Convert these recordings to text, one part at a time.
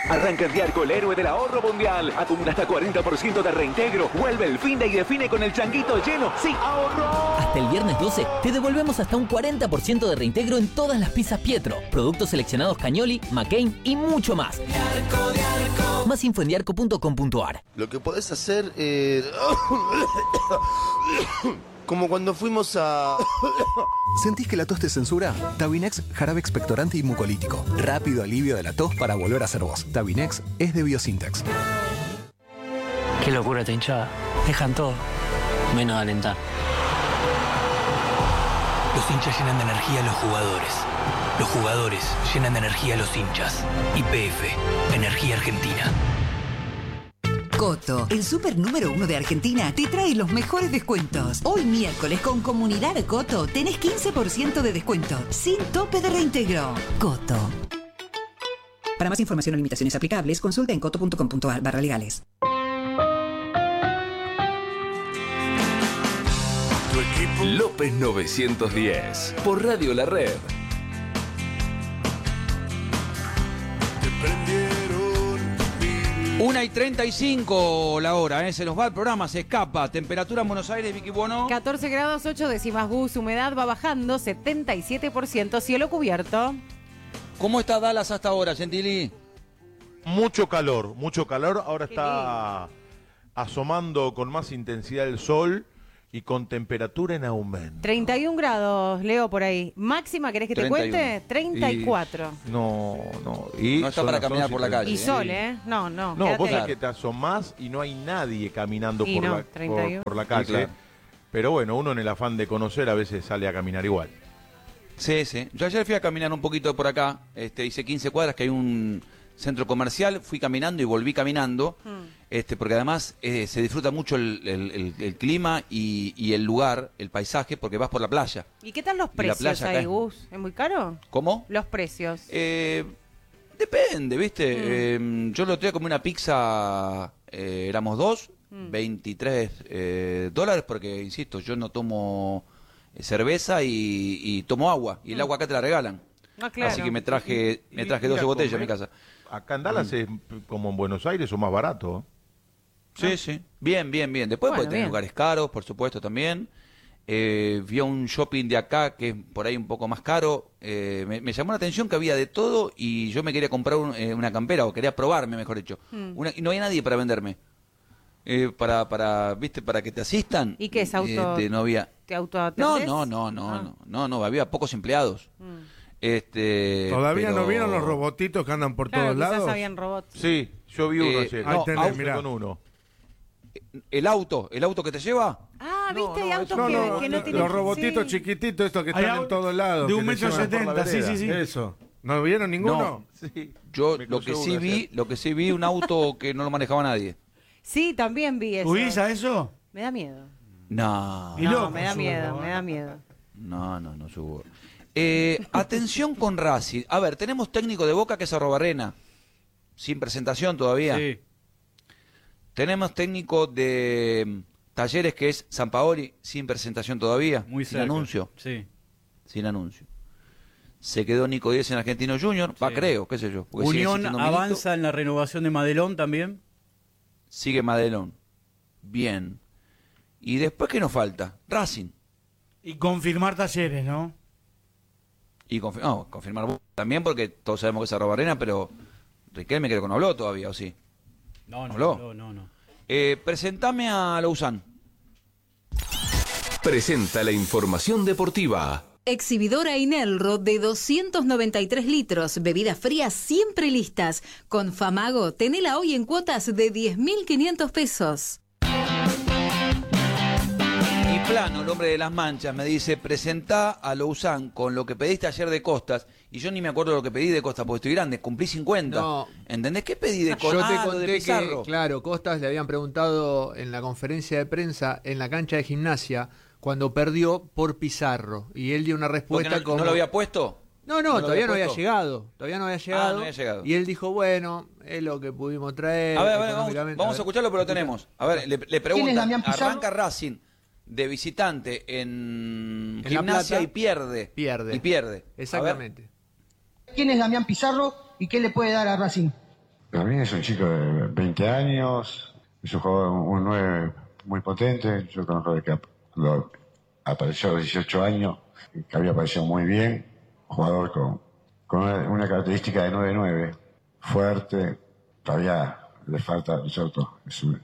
Arranca en Diarco, el héroe del ahorro mundial. Acumula hasta 40% de reintegro. Vuelve el fin de y define con el changuito lleno. ¡Sí, ahorro! Hasta el viernes 12 te devolvemos hasta un 40% de reintegro en todas las pizzas Pietro, productos seleccionados Cagnoli, McCain y mucho más. Diarco. Más info en diarco.com.ar. Lo que podés hacer como cuando fuimos a... ¿Sentís que la tos te censura? Tabinex, jarabe expectorante y mucolítico. Rápido alivio de la tos para volver a ser vos. Tabinex es de Biosintex. Qué locura esta hinchada. Dejan todo, menos de alentar. Los hinchas llenan de energía a los jugadores. Los jugadores llenan de energía a los hinchas. YPF, Energía Argentina. Coto, el súper número 1 de Argentina, te trae los mejores descuentos. Hoy miércoles con Comunidad Coto tenés 15% de descuento, sin tope de reintegro. Coto. Para más información o limitaciones aplicables, consulta en coto.com.ar/legales. López 910, por Radio La Red. 1:35 la hora, se nos va el programa, se escapa. Temperatura en Buenos Aires, Vicky Bono. 14 grados 8 décimas Gus, humedad va bajando, 77%, cielo cubierto. ¿Cómo está Dallas hasta ahora, Gentili? Mucho calor. Ahora está asomando con más intensidad el sol y con temperatura en aumento. 31 grados, Leo, por ahí. Máxima, ¿querés que 31. te cuente? 34. No. No está para caminar por la calle. Y sol, No, vos sabés que te asomás y no hay nadie caminando y por la calle. Claro. Pero bueno, uno en el afán de conocer a veces sale a caminar igual. Sí. Yo ayer fui a caminar un poquito por acá. Hice 15 cuadras, que hay un centro comercial. Fui caminando y volví caminando. Porque además se disfruta mucho el clima y el lugar, el paisaje, porque vas por la playa. ¿Y qué tal los precios ahí, Gus? ¿Es muy caro? ¿Cómo? Los precios. Depende, ¿viste? Yo lo traía como una pizza, éramos dos, $23, porque, insisto, yo no tomo cerveza y tomo agua, y el agua acá te la regalan. Ah, claro. Así que me traje 12 botellas a mi casa. Acá en Dallas es como en Buenos Aires o más barato. Sí. Bien. Después puede tener lugares caros, por supuesto, también. Vi a un shopping de acá que es por ahí un poco más caro. Me llamó la atención que había de todo y yo me quería comprar una campera, o quería probarme, mejor dicho. Y no había nadie para venderme. Para que te asistan. ¿Y qué es auto? No había. ¿Te autoatendés? No, había pocos empleados. ¿Todavía no vieron los robotitos que andan por todos lados? Habían robots. Sí, yo vi uno ayer. Ahí tenés, mirá. Con uno. ¿El auto que te lleva? Ah, ¿viste? Hay autos que no tienen... Los robotitos chiquititos estos que están en todos lados. De 1,70 m, sí. Eso. ¿No vieron ninguno? No. Sí. Yo lo que sí vi, un auto que no lo manejaba nadie. Sí, también vi eso. ¿Subís a eso? Me da miedo. No, me da miedo. No subo. Atención con Racing. A ver, tenemos técnico de Boca que es Arrobarrena, sin presentación todavía. Sí. Tenemos técnico de Talleres que es Sampaoli, sin presentación todavía. Muy sin cerca. anuncio. Sí. Sin anuncio. Se quedó Nico Díez en Argentino Junior. Sí. Creo, qué sé yo. Unión avanza en la renovación de Madelón también. Sigue Madelón. Bien. ¿Y después qué nos falta? Racing. Y confirmar Talleres, ¿no? Y confirmar también, porque todos sabemos que es Arrobarrena, pero Riquelme creo que no habló todavía, ¿o sí? No. Presentame a Lausanne. Presenta la información deportiva. Exhibidora Inelro de 293 litros, bebidas frías siempre listas. Con Famago, tenela hoy en cuotas de 10.500 pesos. Y Plano, el hombre de las manchas, me dice, presentá a Lausanne con lo que pediste ayer de Costas. Y yo ni me acuerdo lo que pedí de Costas, porque estoy grande, cumplí 50. No. ¿Entendés? ¿Qué pedí de Costas? Yo te lo de conté Pizarro. que, claro, Costas le habían preguntado en la conferencia de prensa en la cancha de Gimnasia cuando perdió por Pizarro. Y él dio una respuesta ¿No como... lo había puesto? No, todavía no había llegado. Todavía no había llegado. No había llegado. Y él dijo, bueno, es lo que pudimos traer. A ver, vamos a escucharlo, pero lo tenemos. A ver, le preguntan, arranca Racing de visitante en Gimnasia La y pierde. Pierde. Y pierde. Exactamente. ¿Quién es Damián Pizarro y qué le puede dar a Racing? También es un chico de 20 años, es un jugador, un 9 muy potente. Yo conozco de que apareció a los 18 años, que había aparecido muy bien. Un jugador con una característica de 9-9, fuerte, todavía le falta, ¿cierto?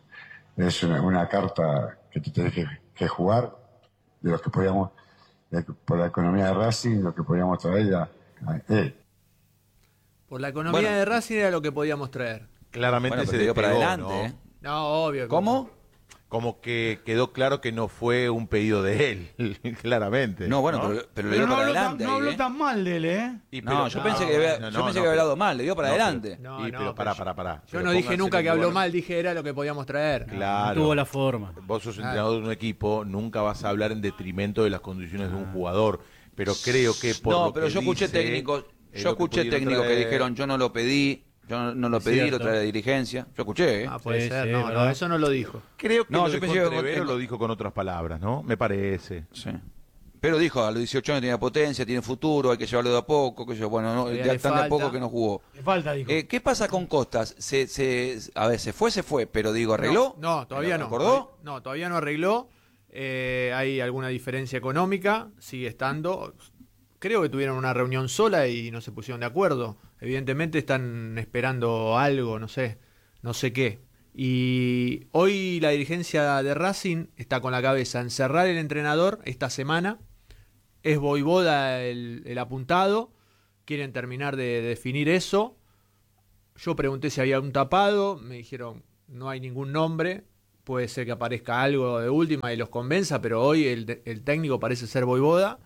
Es una carta que te tenés que jugar, de los que podíamos, por la economía de Racing, lo que podíamos traer a él. Por la economía de Racing era lo que podíamos traer. Claramente se dio para adelante, ¿no? ¿eh? No, obvio. ¿Cómo? Como que quedó claro que no fue un pedido de él, claramente. No, bueno, ¿no? pero le dio para adelante. No habló tan mal de él, ¿eh? Yo pensé que había hablado mal, le dio para adelante. Pero pará. Yo no dije nunca que habló mal, dije era lo que podíamos traer. Claro. No tuvo la forma. Vos sos entrenador de un equipo, nunca vas a hablar en detrimento de las condiciones de un jugador, pero creo que por No, lo pero que yo escuché dice, técnicos, que dijeron yo no lo pedí. Yo no lo pedí, lo trae la dirigencia. Yo escuché, ¿eh? Puede ser, no, eso no lo dijo. Creo que yo pensé pensé lo dijo con otras palabras, ¿no? Me parece. Sí. Pero dijo, a los 18 años tenía potencia, tiene futuro, hay que llevarlo de a poco, ya tan de a poco que no jugó. Le falta, dijo. ¿Qué pasa con Costas? A ver, se fue, pero digo, ¿arregló? No, todavía no. ¿Acordó? No, todavía no arregló. Hay alguna diferencia económica, sigue estando. Creo que tuvieron una reunión sola y no se pusieron de acuerdo. Evidentemente están esperando algo, no sé qué. Y hoy la dirigencia de Racing está con la cabeza en cerrar el entrenador esta semana. Es Voivoda el apuntado. Quieren terminar de definir eso. Yo pregunté si había un tapado. Me dijeron no hay ningún nombre. Puede ser que aparezca algo de última y los convenza, pero hoy el técnico parece ser Voivoda.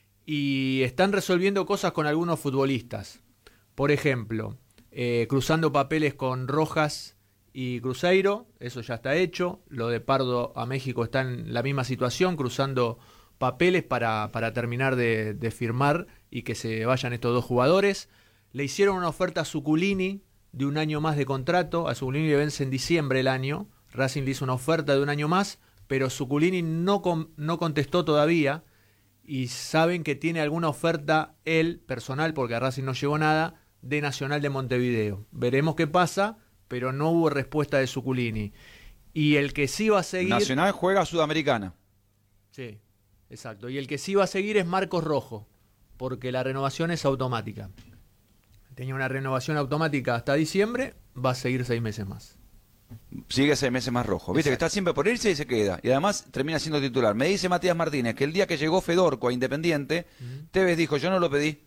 Y están resolviendo cosas con algunos futbolistas. Por ejemplo, cruzando papeles con Rojas y Cruzeiro, eso ya está hecho. Lo de Pardo a México está en la misma situación, cruzando papeles para terminar de firmar y que se vayan estos dos jugadores. Le hicieron una oferta a Zuculini de un año más de contrato. A Zuculini le vence en diciembre el año. Racing le hizo una oferta de un año más, pero Zuculini no contestó todavía. Y saben que tiene alguna oferta él, personal, porque a Racing no llegó nada, de Nacional de Montevideo. Veremos qué pasa, pero no hubo respuesta de Zuculini. Y el que sí va a seguir... Nacional juega Sudamericana. Sí, exacto. Y el que sí va a seguir es Marcos Rojo, porque la renovación es automática. Tenía una renovación automática hasta diciembre, va a seguir 6 meses más. Sigue 6 meses más Rojo. Viste que está siempre por irse y se queda. Y además termina siendo titular. Me dice Matías Martínez que el día que llegó Fedorco a Independiente, Tevez dijo, yo no lo pedí.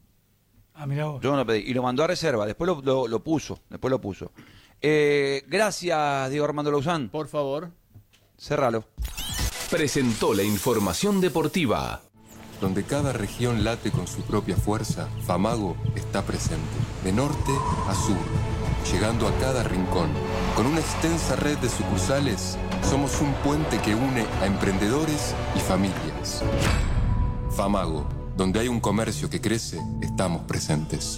Mirá vos. Yo no lo pedí. Y lo mandó a reserva. Después lo puso. Gracias, Diego Armando Lauzán. Por favor. Cerralo. Presentó la información deportiva. Donde cada región late con su propia fuerza, Famago está presente. De norte a sur, llegando a cada rincón. Con una extensa red de sucursales, somos un puente que une a emprendedores y familias. Famago, donde hay un comercio que crece, estamos presentes.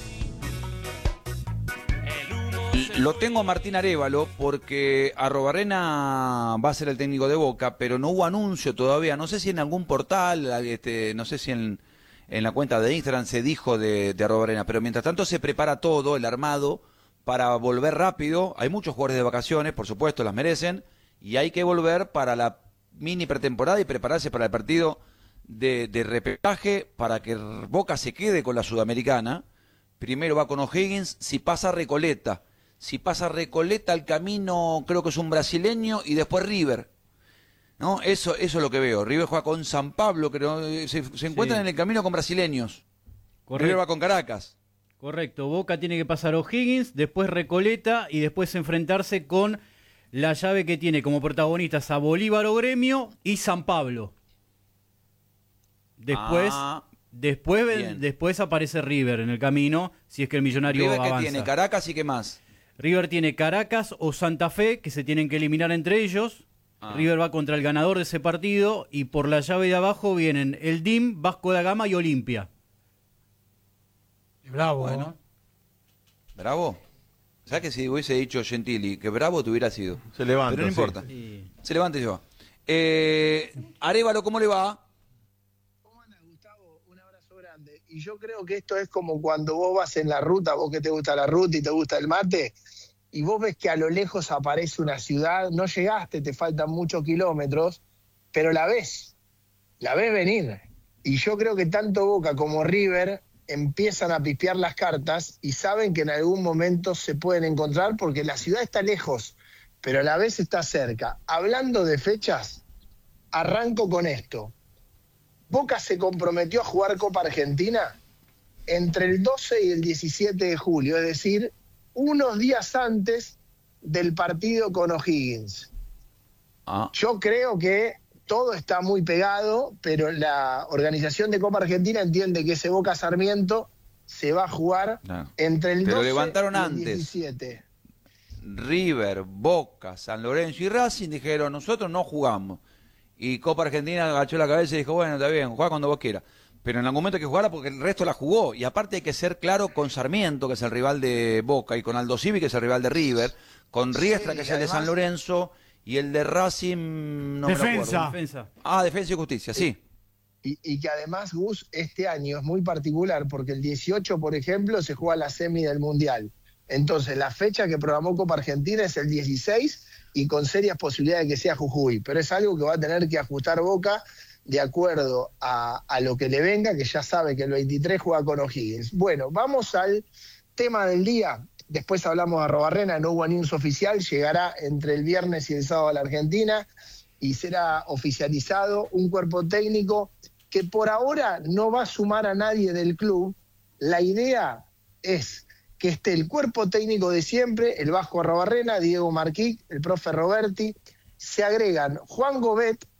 Lo tengo a Martín Arévalo porque Arrobarrena va a ser el técnico de Boca, pero no hubo anuncio todavía. No sé si en algún portal, no sé si en la cuenta de Instagram se dijo de Arrobarrena, pero mientras tanto se prepara todo, el armado, para volver rápido. Hay muchos jugadores de vacaciones, por supuesto, las merecen, y hay que volver para la mini pretemporada y prepararse para el partido de repechaje para que Boca se quede con la Sudamericana. Primero va con O'Higgins, si pasa Recoleta. Si pasa Recoleta, el camino creo que es un brasileño y después River. ¿No? Eso es lo que veo. River juega con San Pablo, creo, se encuentran en el camino con brasileños. Correcto. River va con Caracas. Correcto, Boca tiene que pasar O'Higgins, después Recoleta y después enfrentarse con la llave que tiene como protagonistas a Bolívar o Gremio y San Pablo. Después aparece River en el camino, si es que el Millonario River avanza. ¿Qué tiene? Caracas y qué más. River tiene Caracas o Santa Fe, que se tienen que eliminar entre ellos. River va contra el ganador de ese partido y por la llave de abajo vienen el DIM, Vasco da Gama y Olimpia. Bravo, bueno. ¿Bravo? ¿Sabes que si hubiese dicho Gentili que Bravo te hubiera sido? Se levanta. Pero no importa. Sí. Se levanta y se va. Arévalo, ¿cómo le va? Y yo creo que esto es como cuando vos vas en la ruta, vos que te gusta la ruta y te gusta el mate, y vos ves que a lo lejos aparece una ciudad, no llegaste, te faltan muchos kilómetros, pero la ves venir. Y yo creo que tanto Boca como River empiezan a pispear las cartas y saben que en algún momento se pueden encontrar porque la ciudad está lejos, pero a la vez está cerca. Hablando de fechas, arranco con esto. Boca se comprometió a jugar Copa Argentina entre el 12 y el 17 de julio, es decir, unos días antes del partido con O'Higgins. Yo creo que todo está muy pegado, pero la organización de Copa Argentina entiende que ese Boca Sarmiento se va a jugar entre el 12 levantaron y el antes. 17. River, Boca, San Lorenzo y Racing dijeron, nosotros no jugamos. Y Copa Argentina agachó la cabeza y dijo, bueno, está bien, juega cuando vos quieras. Pero en algún momento hay que jugarla porque el resto la jugó. Y aparte hay que ser claro con Sarmiento, que es el rival de Boca, y con Aldo Civi, que es el rival de River, con Riestra, que es el de San Lorenzo, y el de Racing, no Defensa. me acuerdo. Defensa y Justicia, sí. Y que además, Gus, este año es muy particular porque el 18, por ejemplo, se juega la semi del Mundial. Entonces, la fecha que programó Copa Argentina es el 16 y con serias posibilidades de que sea Jujuy. Pero es algo que va a tener que ajustar Boca de acuerdo a lo que le venga, que ya sabe que el 23 juega con O'Higgins. Bueno, vamos al tema del día. Después hablamos de Arrobarrena, no hubo news oficial, llegará entre el viernes y el sábado a la Argentina y será oficializado un cuerpo técnico que por ahora no va a sumar a nadie del club. La idea es que esté el cuerpo técnico de siempre, el Vasco Arrobarrena, Diego Marquí, el profe Roberti, se agregan Juan Gobet